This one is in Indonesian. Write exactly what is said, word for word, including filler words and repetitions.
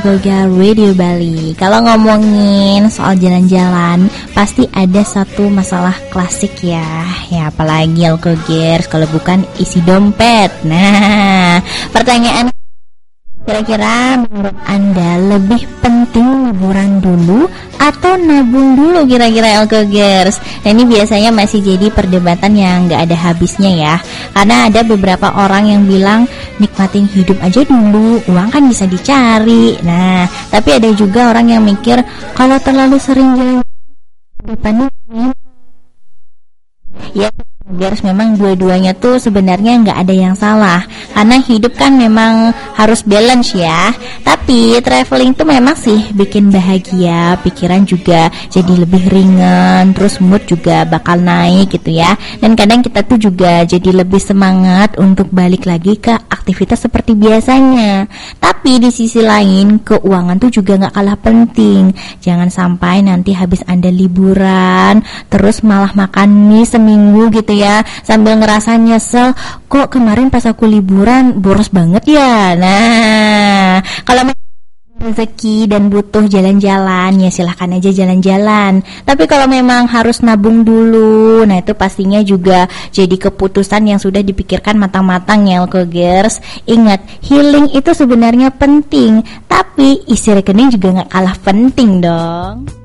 Goga Radio Bali. Kalau ngomongin soal jalan-jalan, pasti ada satu masalah klasik ya. Ya apalagi Alkogers kalau bukan isi dompet. Nah, pertanyaan kira-kira menurut Anda lebih penting liburan dulu atau nabung dulu kira-kira Alkogers? Nah ini biasanya masih jadi perdebatan yang gak ada habisnya ya. Karena ada beberapa orang yang bilang nikmatin hidup aja dulu, uang kan bisa dicari. Nah tapi ada juga orang yang mikir kalau terlalu sering jalan depannya ya Alkogers, memang dua-duanya tuh sebenarnya nggak ada yang salah karena hidup kan memang harus balance ya. Tapi traveling tuh memang sih bikin bahagia, pikiran juga jadi lebih ringan, terus mood juga bakal naik gitu ya. Dan kadang kita tuh juga jadi lebih semangat untuk balik lagi ke aktivitas seperti biasanya. Tapi di sisi lain keuangan tuh juga nggak kalah penting. Jangan sampai nanti habis Anda liburan terus malah makan mie seminggu gitu ya, sambil ngerasa nyesel, kok kemarin pas aku liburan boros banget ya. Nah kalau rezeki dan butuh jalan-jalan ya silahkan aja jalan-jalan. Tapi kalau memang harus nabung dulu, nah itu pastinya juga jadi keputusan yang sudah dipikirkan matang-matang ya Alkogers. Ingat, healing itu sebenarnya penting, tapi isi rekening juga gak kalah penting dong.